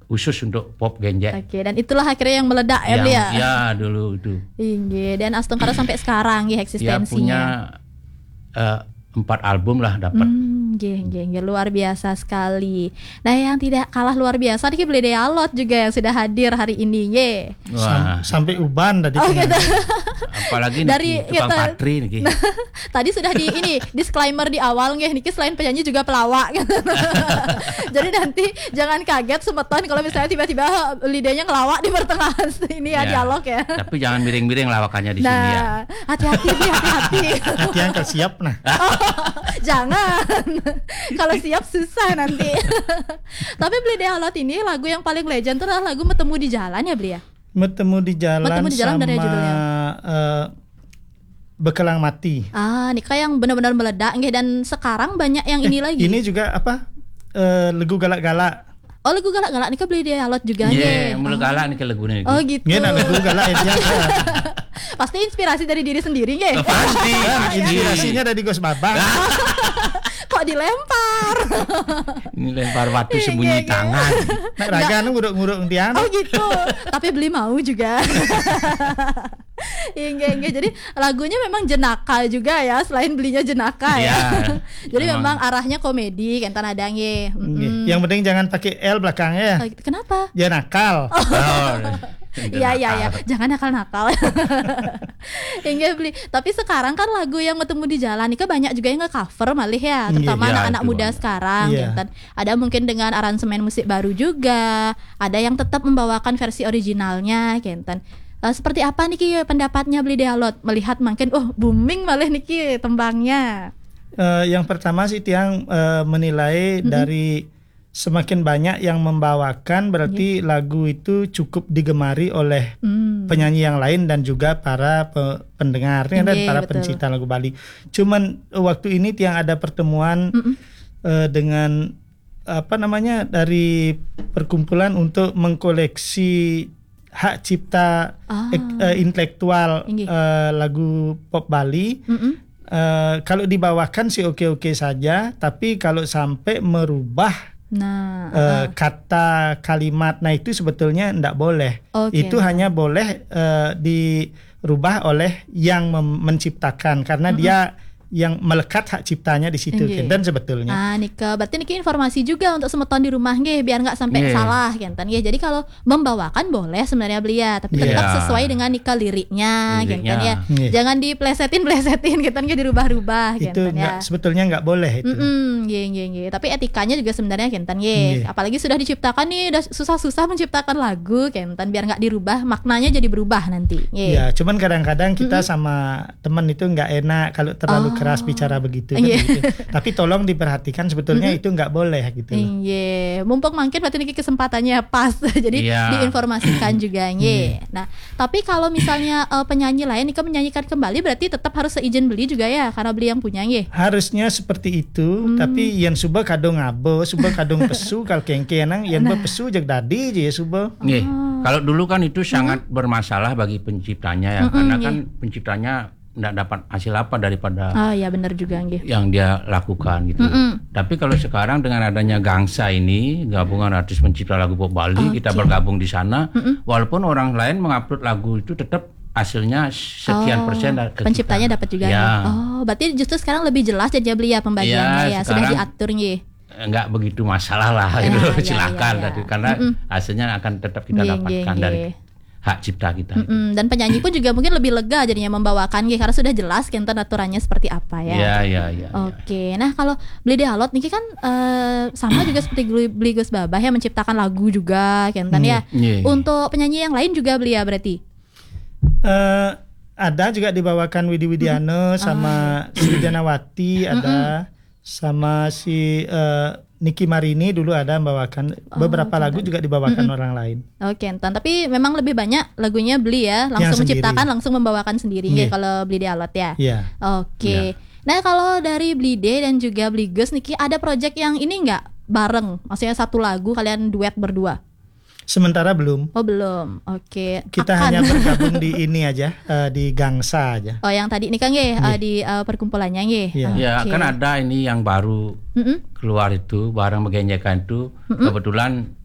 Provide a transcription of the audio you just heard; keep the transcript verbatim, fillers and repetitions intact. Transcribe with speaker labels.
Speaker 1: khusus untuk pop genjek.
Speaker 2: Oke, dan itulah akhirnya yang meledak ya, Bli ya.
Speaker 1: Ya dulu itu.
Speaker 2: Iya, dan Astung Kara sampai sekarang ya eksistensinya.
Speaker 1: Ya punya uh, empat album lah dapat.
Speaker 2: Hmm, geng, geng, luar biasa sekali. Nah, yang tidak kalah luar biasa nih Bli Alot juga yang sudah hadir hari ini, ye.
Speaker 3: Sam- sampai uban tadi.
Speaker 2: Oh, gitu.
Speaker 1: Apalagi
Speaker 2: dari
Speaker 1: Niki, tukang
Speaker 2: kita,
Speaker 1: patri Niki.
Speaker 2: Tadi sudah di ini disclaimer di awal nggih, Niki selain penyanyi juga pelawak. Jadi nanti jangan kaget semeton kalau misalnya tiba-tiba lidahnya ngelawak di pertengahan ini ya, ya dialog ya.
Speaker 1: Tapi jangan miring-miring lawakannya di
Speaker 2: nah,
Speaker 1: sini ya.
Speaker 2: Hati-hati nih, hati-hati.
Speaker 3: Nanti yang siap nah.
Speaker 2: Oh, jangan. Kalau siap susah nanti. Tapi Bli Alot ini lagu yang paling legend tuh adalah lagu Metemu di Jalan ya, Bli ya?
Speaker 3: Metemu di Jalan,
Speaker 2: Metemu di Jalan
Speaker 3: sama
Speaker 2: dari judulnya.
Speaker 3: Uh, Bekelang Mati.
Speaker 2: Ah, Nika yang benar-benar meledak nggih, dan sekarang banyak yang ini
Speaker 3: eh,
Speaker 2: lagi.
Speaker 3: Ini juga apa? Uh, lagu galak-galak.
Speaker 2: Oh, lagu galak-galak Nika Bli Alot juga nggih.
Speaker 1: Iya, yeah, galak nih lagunya.
Speaker 2: Oh, gitu.
Speaker 3: Iya, nah, lagu galak aja.
Speaker 2: Pasti inspirasi dari diri sendiri nggih.
Speaker 1: Pasti.
Speaker 3: Inspirasinya dari Gus Babang.
Speaker 2: Kok dilempar?
Speaker 1: Ini lempar batu sembunyi tangan.
Speaker 3: Nek raga nu nguruk-nguruk tiang.
Speaker 2: Oh gitu. Tapi Bli mau juga. Iya, iya. Jadi lagunya memang jenaka juga ya, selain Blinya jenaka ya.
Speaker 1: Ya.
Speaker 2: Jadi memang arahnya komedi kan tanah nggih.
Speaker 3: Mm. Yang penting jangan pakai L belakangnya.
Speaker 2: Kenapa?
Speaker 3: Ya nakal.
Speaker 1: Oh.
Speaker 2: Iya iya iya, jangan nakal-nakal. Enggak Bli. Tapi sekarang kan lagu yang Metemu di Jalan ini kan banyak juga yang nge-cover malih ya, terutama
Speaker 1: iya,
Speaker 2: anak-anak muda
Speaker 1: banget.
Speaker 2: sekarang
Speaker 3: Iya.
Speaker 2: gitu. Ada mungkin dengan aransemen musik baru juga, ada yang tetap membawakan versi originalnya gitu. Uh, seperti apa nih Ki pendapatnya Bli Alot melihat makin oh booming malih niki tembangnya?
Speaker 3: Uh, yang pertama sih tiang uh, menilai mm-hmm. dari semakin banyak yang membawakan berarti yeah. lagu itu cukup digemari oleh mm. penyanyi yang lain dan juga para pe- pendengarnya yeah, dan para betul. Pencipta lagu Bali. Cuman waktu ini tiang ada pertemuan uh, dengan apa namanya dari perkumpulan untuk mengkoleksi hak cipta ah. ek, uh, intelektual uh, lagu pop Bali. Uh, kalau dibawakan sih oke-oke saja, tapi kalau sampai merubah Nah, uh, uh. kata kalimat, nah itu sebetulnya tidak boleh. Okay. Itu hanya boleh uh, dirubah oleh yang mem- menciptakan, karena mm-hmm. dia yang melekat hak ciptanya di situ kan, dan sebetulnya.
Speaker 2: Ah, Nika, berarti Nika informasi juga untuk semeton di rumah nggih, biar nggak sampai yeah. salah kan. Ya, jadi kalau membawakan boleh sebenarnya beli ya, tapi tetap yeah. sesuai dengan Nika liriknya, liriknya. Kan ya. Yeah. Jangan diplesetin-plesetin gitu kan, dirubah-rubah
Speaker 3: itu
Speaker 2: kan ya.
Speaker 3: Sebetulnya nggak boleh itu.
Speaker 2: Heeh, nggih nggih nggih. Tapi etikanya juga sebenarnya kan nggih. Yeah. Apalagi sudah diciptakan nih, udah susah-susah menciptakan lagu kan, biar nggak dirubah, maknanya jadi berubah nanti. Iya,
Speaker 3: yeah, cuman kadang-kadang kita mm-hmm. sama teman itu nggak enak kalau terlalu oh. keras bicara begitu, kan
Speaker 2: yeah.
Speaker 3: begitu. Tapi tolong diperhatikan sebetulnya mm-hmm. itu nggak boleh gitu.
Speaker 2: Iya, yeah. mumpung makin berarti ini kesempatannya pas, jadi yeah. diinformasikan juga. Yeah. Nah, tapi kalau misalnya uh, penyanyi lain ini menyanyikan kembali, berarti tetap harus seizin beli juga ya, karena beli yang punya ya.
Speaker 3: Harusnya seperti itu, hmm. tapi yang suba kadung abo, suba kadung pesu, kalau kengke nang yang nah. pesu jag dadi je suba.
Speaker 1: Nih, oh. kalau dulu kan itu sangat hmm. bermasalah bagi penciptanya ya, hmm, karena yeah. kan penciptanya tidak dapat hasil apa daripada
Speaker 2: oh, ya benar juga,
Speaker 1: yang dia lakukan gitu. Mm-hmm. Tapi kalau sekarang dengan adanya Gangsa ini, gabungan artis pencipta lagu pop Bali, okay. kita bergabung di sana, mm-hmm. walaupun orang lain mengupload lagu itu tetap hasilnya sekian oh, persen ke
Speaker 2: penciptanya dapat juga.
Speaker 1: Ya.
Speaker 2: Oh, berarti justru sekarang lebih jelas jadi beli ya pembagiannya ya, ya sudah diatur nih.
Speaker 1: Enggak begitu masalah lah ya, gitu. Ya, silakan ya, ya. Karena mm-mm. hasilnya akan tetap kita yeah, dapatkan yeah, dari yeah. hak cipta kita.
Speaker 2: Dan penyanyi pun juga mungkin lebih lega jadinya membawakan gitu, karena sudah jelas kan aturannya seperti apa ya.
Speaker 1: Iya iya iya.
Speaker 2: Oke. Nah, kalau Bli Alot niki kan uh, sama juga seperti Bli Gus Babah ya, menciptakan lagu juga kan hmm, ya. Yeah. Untuk penyanyi yang lain juga Bli ya berarti.
Speaker 3: Uh, ada juga dibawakan Widi Widiano hmm. sama oh. Sri Janawati ada hmm. sama si uh, Niki Marini dulu ada membawakan oh, beberapa lagu juga dibawakan mm-hmm. orang lain. Oke,
Speaker 2: okay, tapi memang lebih banyak lagunya Bli ya, langsung menciptakan, langsung membawakan sendiri yeah. ya kalau Bli Alot ya.
Speaker 3: Iya. Yeah.
Speaker 2: Oke. Okay. Yeah. Nah, kalau dari Bli dan juga Bli Gus Niki ada project yang ini enggak bareng? Maksudnya satu lagu kalian duet berdua?
Speaker 3: Sementara belum.
Speaker 2: Oh belum, oke. Okay.
Speaker 3: Kita Akan. hanya bergabung di ini aja, uh, di Gangsa aja.
Speaker 2: Oh yang tadi ini kan ya, uh, di uh, perkumpulannya ya.
Speaker 1: Iya, okay. Ya, kan ada ini yang baru mm-hmm. keluar itu, barang Megenjekan itu, mm-hmm. kebetulan